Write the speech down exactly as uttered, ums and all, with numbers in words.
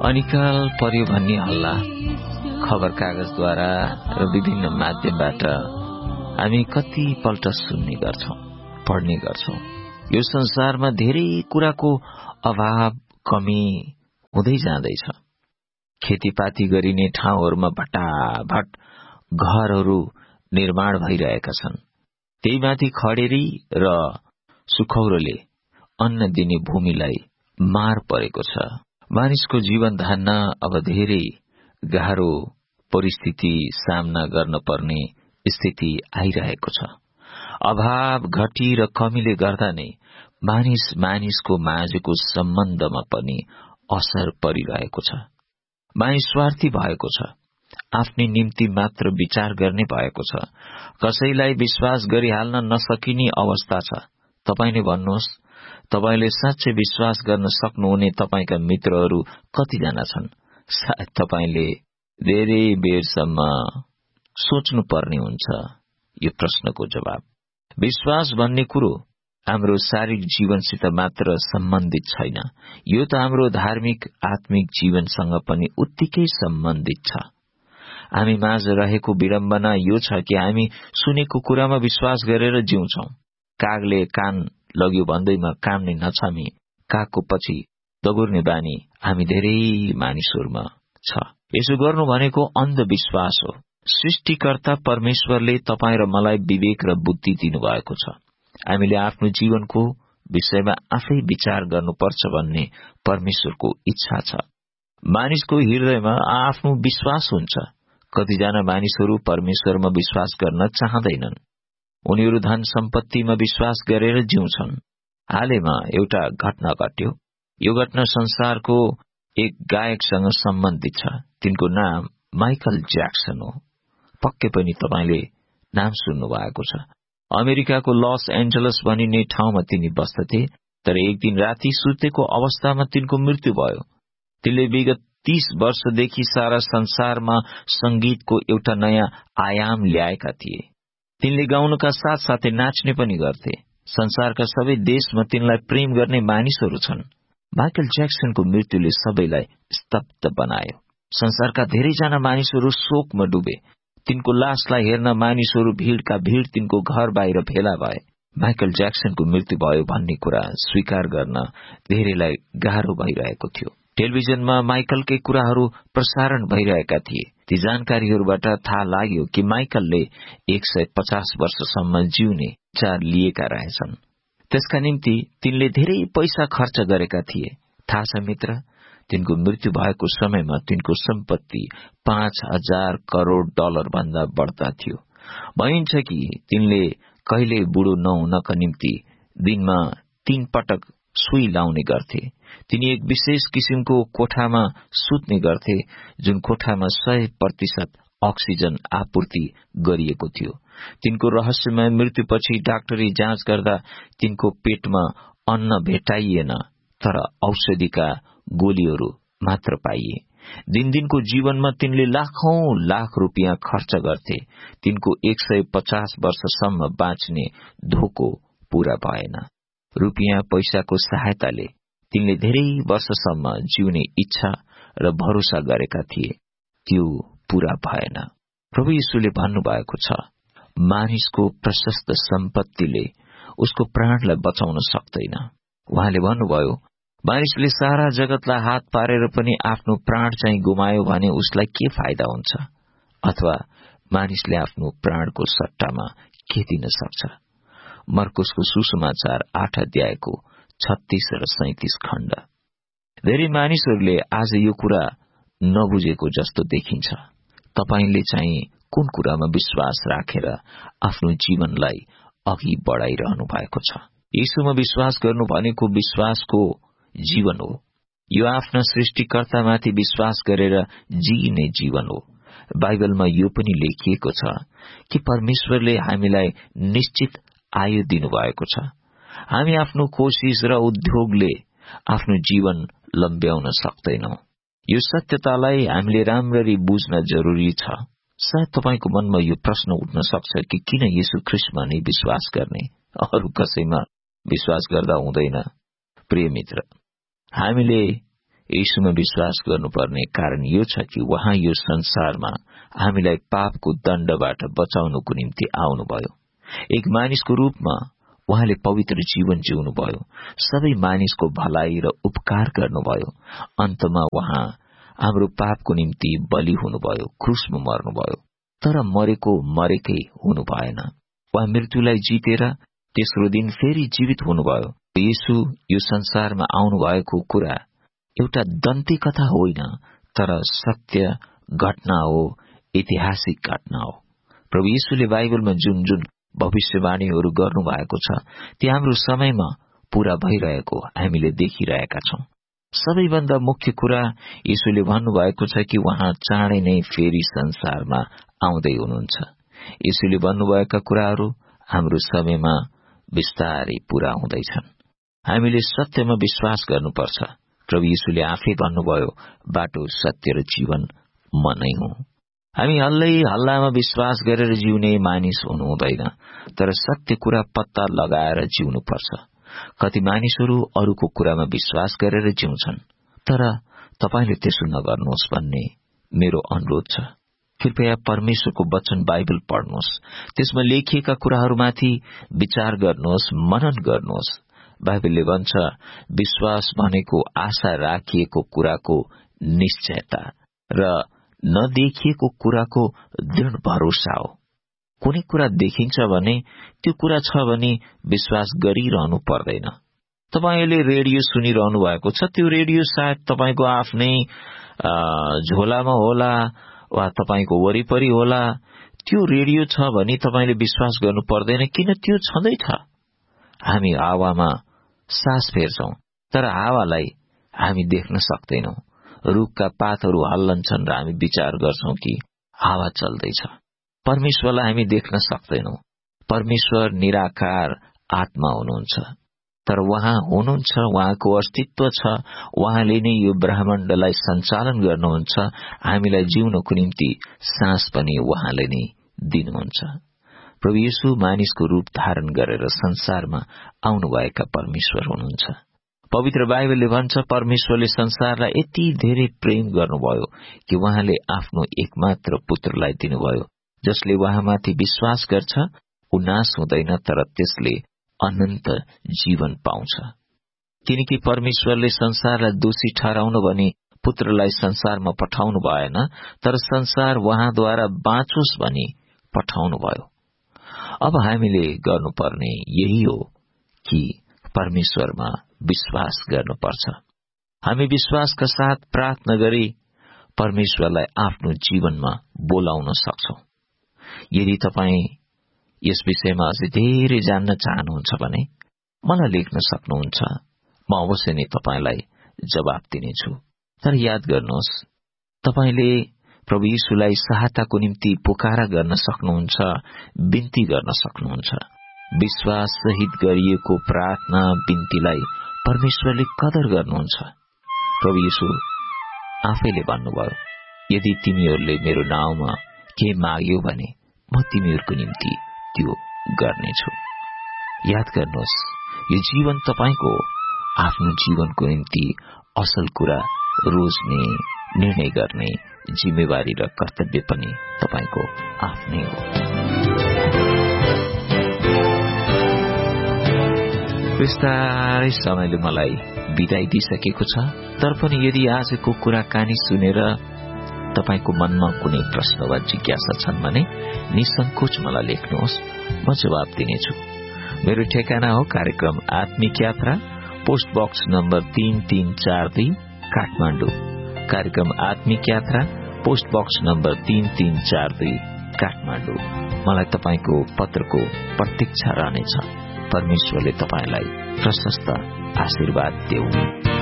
अनिकाल पर्यो भन्ने हल्ला खबर कागजद्वारा र विभिन्न माध्यमबाट हामी कति पल्ट सुन्ने गर्छौं, पढ्ने गर्छौं। यो संसारमा धेरै कुराको अभाव, कमी हुँदै जाँदैछ। खेतीपाती गरिने ठाउँहरूमा भटाभट घरहरू निर्माण भइरहेका छन्। त्यही माथि खडेरी र सुखौरोले अन्न दिने भूमिलाई मार परेको छ। मानिसको जीवन धान्न अब धेरै गाह्रो परिस्थिति सामना गर्न पर्ने स्थिति आइरहेको छ। अभाव, घटी र कमीले गर्दा नै मानिस मानिसको माझको सम्बन्धमा पनि असर परिरहेको छ। मानिस स्वार्थी भएको छ, आफ्नै निम्ति मात्र विचार गर्ने भएको छ। कसैलाई विश्वास गरिहाल्न नसकिने अवस्था छ। तपाईले भन्नुहोस्, तपाईले साँच्चै विश्वास गर्न सक्नुहुने तपाईका मित्रहरू कतिजना छन्? सायद तपाईले धेरै बेरसम्म सोच्नुपर्ने हुन्छ यो प्रश्नको जवाब। विश्वास भन्ने कुरो हाम्रो शारीरिक जीवनसित मात्र सम्बन्धित छैन, यो त हाम्रो धार्मिक आत्मिक जीवनसँग पनि उत्तिकै सम्बन्धित छ। हामी माझ रहेको विडम्बना यो छ कि हामी सुनेको कुरामा विश्वास गरेर जिउँछौं। कागले कान लग्यो भन्दैमा काम नै नछामी कागको पछि दगुर्ने बानी हामी धेरै मानिसहरूमा छ। यसो गर्नु भनेको अन्धविश्वास हो। सृष्टिकर्ता परमेश्वरले तपाईँ र मलाई विवेक र बुद्धि दिनुभएको छ। हामीले आफ्नो जीवनको विषयमा आफै विचार गर्नुपर्छ भन्ने परमेश्वरको इच्छा छ। मानिसको हृदयमा आफ्नो विश्वास हुन्छ। कतिजना मानिसहरू परमेश्वरमा विश्वास गर्न चाहँदैनन्। उनीहरू धन सम्पत्तिमा विश्वास गरेर जिउँछन्। हालैमा एउटा घटना घट्यो। यो घटना संसारको एक गायकसँग सम्बन्धित छ। तिनको नाम माइकल ज्याक्सन हो। पक्कै पनि तपाईले नाम सुन्नु भएको छ। अमेरिकाको लस एन्जलस भनिने ठाउँमा तिनी बस्दथे। तर एक दिन राति सुतेको अवस्थामा तिनको मृत्यु भयो। तिनले विगत तीस वर्षदेखि सारा संसारमा संगीतको एउटा नयाँ आयाम ल्याएका थिए। तिनले गाउनका साथसाथै नाच्ने पनि गर्थे। संसारका सबै देशमा तिनलाई प्रेम गर्ने मानिसहरू छन्। माइकल ज्याक्सनको मृत्युले सबैलाई स्तब्ध बनायो। संसारका धेरैजना मानिसहरू शोकमा डुबे। तिनको लासलाई हेर्न मानिसहरू भीड़का भीड़ तिनको घर बाहिर भेला भए। माइकल ज्याक्सनको मृत्यु भयो भन्ने कुरा स्वीकार गर्न धेरैलाई गाह्रो भइरहेको थियो। टेलिभिजनमा माइकलकै कुराहरू प्रसारण भइरहेका थिए। ती जानकारीहरूबाट थाहा लाग्यो कि माइकलले एक सय पचास वर्षसम्म जिउने विचार लिएका रहेछन्। त्यसका निम्ति तिनले धेरै पैसा खर्च गरेका थिए। थाहा छ मित्र, तिनको मृत्यु भएको समयमा तिनको सम्पत्ति पाँच हजार करोड़ डलर भन्दा बढ्ता थियो। भनिन्छ कि तिनले कहिले बुढो नहुनका निम्ति दिनमा तीन पटक सुई लाउने गर्थे। तिनी एक विशेष किसिमको कोठामा सुत्ने गर्थे, जुन कोठामा सय प्रतिशत अक्सिजन आपूर्ति गरिएको थियो। तिनको रहस्यमय मृत्युपछि डाक्टरी जाँच गर्दा तिनको पेटमा अन्न भेटाइएन, तर औषधिका गोलीहरू मात्र पाइए। दिनदिनको जीवनमा तिनले लाखौं लाख रुपियाँ खर्च गर्थे। तिनको एक सय पचास वर्षसम्म बाँच्ने धोको पूरा भएन। रुपियाँ पैसाको सहायताले तिनले धेरै वर्षसम्म जिउने इच्छा र भरोसा गरेका थिए, त्यो पूरा भएन। प्रभु येशूले भन्नुभएको छ, मानिसको प्रशस्त सम्पत्तिले उसको प्राणलाई बचाउन सक्दैन। उहाँले भन्नुभयो, मानिसले सारा जगतलाई हात पारेर पनि आफ्नो प्राण चाहिँ गुमायो भने उसलाई के फाइदा हुन्छ? अथवा मानिसले आफ्नो प्राणको सट्टामा के दिन सक्छ? मर्कुसको सुसमाचार आठ अध्यायको छत्तीस र सैंतीस खण्ड। धेरै मानिसहरूले आज यो कुरा नबुझेको जस्तो देखिन्छ। तपाईले चाहिँ कुन कुरामा विश्वास राखेर आफ्नो जीवनलाई अघि बढाइरहनु भएको छ? यीशुमा विश्वास गर्नु भनेको विश्वासको जीवन हो। यो आफ्ना सृष्टिकर्तामाथि विश्वास गरेर जिइने जीवन हो। बाइबलमा यो पनि लेखिएको छ कि परमेश्वरले हामीलाई निश्चित आयु दिनुभएको छ। हामी आफ्नो कोशिश र उद्योगले आफ्नो जीवन लम्ब्याउन सक्दैनौं। यो सत्यतालाई हामीले राम्ररी बुझ्न जरूरी छ। सायद तपाईको मनमा यो प्रश्न उठ्न सक्छ कि किन येशू ख्रीष्टमा नै विश्वास गर्ने, अरू कसैमा विश्वास गर्दा हुँदैन? प्रिय मित्र, हामीले यीशुमा विश्वास गर्नुपर्ने कारण यो छ कि उहाँ यो संसारमा हामीलाई पापको दण्डबाट बचाउनको निम्ति आउनुभयो। एक मानिसको रूपमा उहाँले पवित्र जीवन जिउनुभयो, सबै मानिसको भलाइ र उपकार गर्नुभयो। अन्तमा उहाँ हाम्रो पापको निम्ति बलि हुनुभयो, क्रुसमा मर्नुभयो। तर मरेको मरेकै हुनु भएन, उहाँ मृत्युलाई जितेर तेस्रो दिन फेरि जीवित हुनुभयो। येशू यो संसारमा आउनु भएको कुरा एउटा दन्ती कथा होइन, तर सत्य घटना हो, ऐतिहासिक घटना हो। प्रभु येशूले बाइबलमा जुन जुन भविष्यवाणीहरू गर्नु भएको छ ती हाम्रो समयमा पूरा भइरहेको हामीले देखिरहेका छौं। सबैभन्दा मुख्य कुरा येशूले भन्नुभएको छ कि उहाँ चाँडै नै फेरि संसारमा आउँदै हुनुहुन्छ। येशूले भन्नुभएका कुराहरू हाम्रो समयमा बिस्तारै पूरा हुँदैछन्। हामीले सत्यमा विश्वास गर्नुपर्छ। प्रभु येशूले आफै भन्नुभयो, बाटो, सत्य र जीवन म नै हुँ। हामी हल्लै हल्लामा विश्वास गरेर जिउने मानिस हुनु हुँदैन, तर सत्य कुरा पत्ता लगाएर जिउनुपर्छ। कति मानिसहरू अरूको कुरामा विश्वास गरेर जिउँछन्, तर तपाईले त्यसो नगर्नुहोस् भन्ने मेरो अनुरोध छ। कृपया परमेश्वरको वचन बाइबल पढ्नुहोस्, त्यसमा लेखिएका कुराहरूमाथि विचार गर्नुहोस्, मनन गर्नुहोस्। बाइबलले भन्छ, विश्वास भनेको आशा राखिएको कुराको निश्चयता र नदेखिएको कुराको दृढ भरोसा हो। कुनै कुरा देखिन्छ भने त्यो कुरा छ भने विश्वास गरिरहनु पर्दैन। तपाईले रेडियो सुनिरहनु भएको छ, त्यो रेडियो सायद तपाईको आफ्नै झोलामा होला वा तपाईको वरिपरि होला। त्यो रेडियो छ भने तपाईले विश्वास गर्नु पर्दैन, किन त्यो छँदैछ। हामी हावामा सास फेर्छौं, तर हावालाई हामी देख्न सक्दैनौं। रुखका पातहरू हल्लन्छन् र हामी विचार गर्छौं कि हावा चल्दैछ। परमेश्वरलाई हामी देख्न सक्दैनौं। परमेश्वर निराकार आत्मा हुनुहुन्छ, तर उहाँ हुनुहुन्छ, उहाँको अस्तित्व छ। उहाँले नै यो ब्रह्माण्डलाई सञ्चालन गर्नुहुन्छ। हामीलाई जिउनको निम्ति सास पनि उहाँले नै दिनुहुन्छ। प्रभु येशू मानिसको रूप धारण गरेर संसारमा आउनुभएका परमेश्वर हुनुहुन्छ। पवित्र बाइबलले भन्छ, परमेश्वरले संसारलाई यति धेरै प्रेम गर्नुभयो कि उहाँले आफ्नो एकमात्र पुत्रलाई दिनुभयो, जसले उहाँमाथि विश्वास गर्छ ऊ नाश हुँदैन, तर त्यसले अनन्त जीवन पाउँछ। किनकि परमेश्वरले संसारलाई दोषी ठहराउनु भनी पुत्रलाई संसारमा पठाउनु भएन, तर संसार उहाँद्वारा बाँचोस् भनी पठाउनु भयो। अब हामीले गर्नुपर्ने यही हो कि परमेश्वरमा विश्वास गर्नुपर्छ। हामी विश्वासका साथ प्रार्थना गरी परमेश्वरलाई आफ्नो जीवनमा बोलाउन सक्छौं। यदि तपाई यस विषयमा अझै धेरै जान्न चाहनुहुन्छ भने मलाई लेख्न सक्नुहुन्छ। म अवश्य नै तपाईलाई जवाब दिनेछु। तर याद गर्नुहोस्, तपाईले प्रभु येशूलाई सहायताको निम्ति पुकारा गर्न सक्नुहुन्छ, बिन्ती गर्न सक्नुहुन्छ। विश्वास सहित गरिएको प्रार्थना बिन्तीलाई परमेश्वरले कदर गर्नुहुन्छ। प्रभु येशू आफैले भन्नुभयो, यदि तिमीहरूले मेरो नाउँमा के माग्यो भने म तिमीहरूको निम्ति त्यो गर्नेछु। याद गर्नुहोस्, यो जीवन तपाईको आफ्नो जीवनको निम्ति असल कुरा रोज्ने, निर्णय गर्ने जिम्मेवारी र कर्तव्य पनि तपाईको आफ्नै हो। बिस्तारै समयले मलाई बिदाई दिइसकेको छ। तर पनि यदि आजको कुराकानी सुनेर तपाईको मनमा कुनै प्रश्न वा जिज्ञासा छन् भने निसंकोच मलाई लेख्नुहोस्, म जवाब दिनेछु। मेरो ठेगाना हो कार्यक्रम आत्मिक यात्रा, पोस्ट बक्स नम्बर तीन तीन चार दुई, काठमाडौँ। कार्यक्रम आत्मिक यात्रा, पोस्ट बक्स नम्बर तीन तीन चार दुई, काठमाडौँ। मलाई तपाईको पत्रको प्रतीक्षा रहनेछ। परमेश्वरले तपाईलाई प्रशस्त आशीर्वाद देऊ।